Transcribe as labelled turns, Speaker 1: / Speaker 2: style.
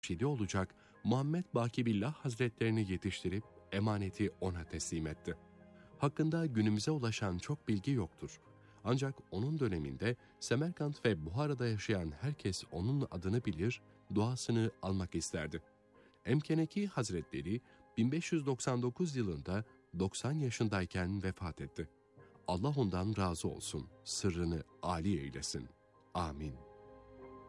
Speaker 1: mürşidi olacak Muhammed Bakibillah Hazretlerini yetiştirip emaneti ona teslim etti. Hakkında günümüze ulaşan çok bilgi yoktur. Ancak onun döneminde Semerkant ve Buhara'da yaşayan herkes onun adını bilir, duasını almak isterdi. Emkeneki Hazretleri 1599 yılında 90 yaşındayken vefat etti. Allah ondan razı olsun, sırrını âli eylesin. Amin.